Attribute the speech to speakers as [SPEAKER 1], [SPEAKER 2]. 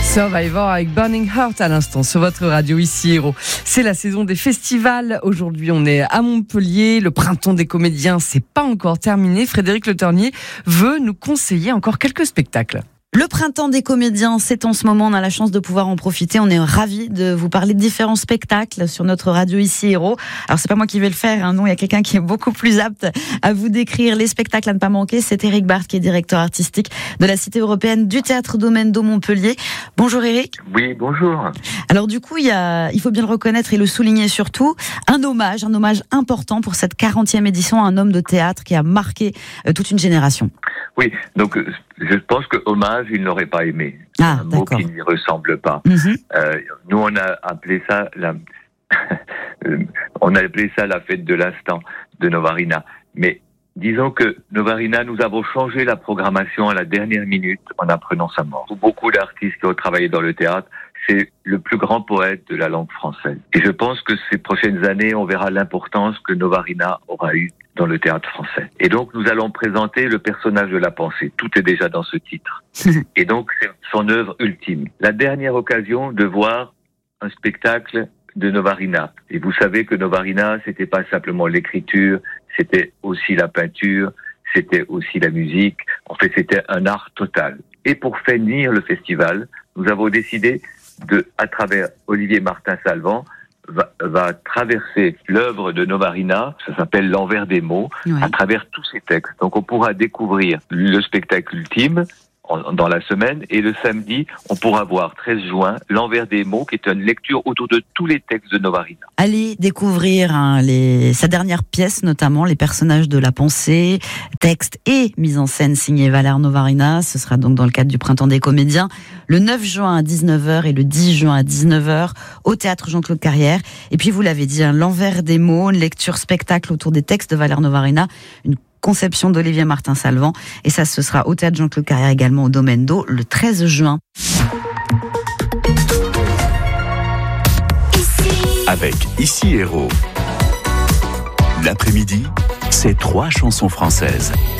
[SPEAKER 1] Survivor avec Burning Heart à l'instant sur votre radio ici Héros. C'est la saison des festivals. Aujourd'hui, on est à Montpellier. Le printemps des comédiens, c'est pas encore terminé. Frédéric Le Ternier veut nous conseiller encore quelques spectacles.
[SPEAKER 2] Le printemps des comédiens, c'est en ce moment, on a la chance de pouvoir en profiter. On est ravis de vous parler de différents spectacles sur notre radio ici Héros. Alors c'est pas moi qui vais le faire, hein, non, il y a quelqu'un qui est beaucoup plus apte à vous décrire les spectacles à ne pas manquer. C'est Éric Barthes qui est directeur artistique de la Cité européenne du Théâtre Domendo Montpellier. Bonjour Éric.
[SPEAKER 3] Oui, bonjour.
[SPEAKER 2] Alors du coup, il faut bien le reconnaître et le souligner surtout, un hommage important pour cette 40e édition à un homme de théâtre qui a marqué toute une génération.
[SPEAKER 3] Oui, donc je pense que hommage, il n'aurait pas aimé.
[SPEAKER 2] Ah,
[SPEAKER 3] un mot
[SPEAKER 2] d'accord.
[SPEAKER 3] qui n'y ressemble pas. Nous, on a appelé ça la fête de l'instant de Novarina. Mais disons que Novarina, nous avons changé la programmation à la dernière minute en apprenant sa mort. Pour beaucoup d'artistes qui ont travaillé dans le théâtre, c'est le plus grand poète de la langue française. Et je pense que ces prochaines années, on verra l'importance que Novarina aura eue dans le théâtre français. Et donc, nous allons présenter le personnage de la pensée. Tout est déjà dans ce titre. Et donc, c'est son œuvre ultime. La dernière occasion de voir un spectacle de Novarina. Et vous savez que Novarina, c'était pas simplement l'écriture, c'était aussi la peinture, c'était aussi la musique. En fait, c'était un art total. Et pour finir le festival, nous avons décidé à travers Olivier Martin-Salvant, va traverser l'œuvre de Novarina, ça s'appelle L'envers des mots, à travers tous ses textes. Donc on pourra découvrir le spectacle ultime dans la semaine, et le samedi, on pourra voir, 13 juin, L'envers des mots, qui est une lecture autour de tous les textes de Novarina.
[SPEAKER 2] Allez découvrir sa dernière pièce, notamment les personnages de la pensée, texte et mise en scène signée Valère Novarina. Ce sera donc dans le cadre du Printemps des comédiens, le 9 juin à 19h et le 10 juin à 19h au Théâtre Jean-Claude Carrière. Et puis vous l'avez dit, L'envers des mots, une lecture spectacle autour des textes de Valère Novarina, une conception d'Olivier Martin-Salvant, et ça ce sera au Théâtre Jean-Claude Carrière, également au Domendo, le 13 juin.
[SPEAKER 4] Avec Ici Héros, l'après-midi, c'est 3 chansons françaises.